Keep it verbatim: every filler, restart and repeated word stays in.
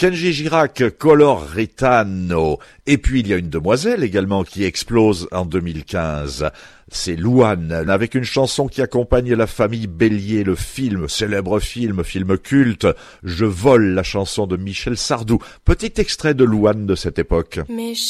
Kenji Girac, Color Ritano. Et puis il y a une demoiselle également qui explose en deux mille quinze. C'est Louane, avec une chanson qui accompagne la famille Bélier, le film, célèbre film, film culte. Je vole, la chanson de Michel Sardou. Petit extrait de Louane de cette époque. Mais